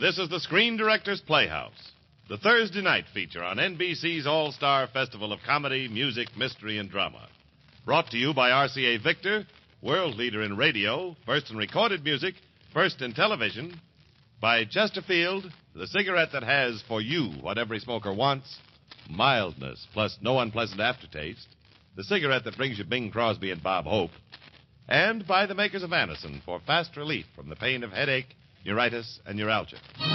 This is the Screen Director's Playhouse, the Thursday night feature on NBC's All-Star Festival of Comedy, Music, Mystery, and Drama. Brought to you by RCA Victor, world leader in radio, first in recorded music, first in television. By Chesterfield, the cigarette that has for you what every smoker wants, mildness plus no unpleasant aftertaste. The cigarette that brings you Bing Crosby and Bob Hope. And by the makers of Anacin for fast relief from the pain of headache, neuritis, and neuralgia.